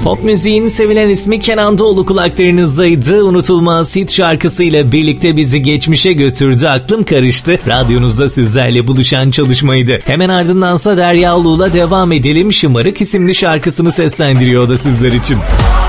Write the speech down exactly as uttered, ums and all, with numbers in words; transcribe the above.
Pop müziğin sevilen ismi Kenan Doğulu kulaklarınızdaydı. Unutulmaz hit şarkısıyla birlikte bizi geçmişe götürdü. Aklım karıştı. Radyonuzda sizlerle buluşan çalışmaydı. Hemen ardındansa Derya Ulu'la devam edelim. Şımarık isimli şarkısını seslendiriyor o da sizler için.